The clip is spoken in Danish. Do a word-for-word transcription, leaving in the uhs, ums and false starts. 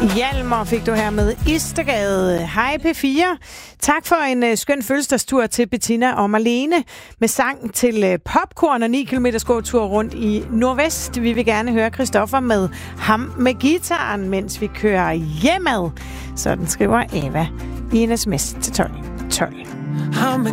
Hjalmar fik du her med Istergade. Hej P fire. Tak for en uh, skøn fødselsdagstur til Bettina og Marlene med sang til uh, popcorn og ni kilometer gåtur rundt i Nordvest. Vi vil gerne høre Christoffer med ham med gitaren, mens vi kører hjemad. Sådan skriver Eva i en sms til tolv tolv. Ham med